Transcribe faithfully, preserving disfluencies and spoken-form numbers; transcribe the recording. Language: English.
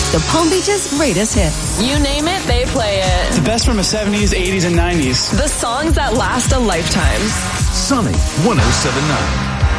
the Palm Beach's greatest hits. You name it, they play it. The best from the seventies, eighties, and nineties. The songs that last a lifetime. Sunny one oh seven point nine.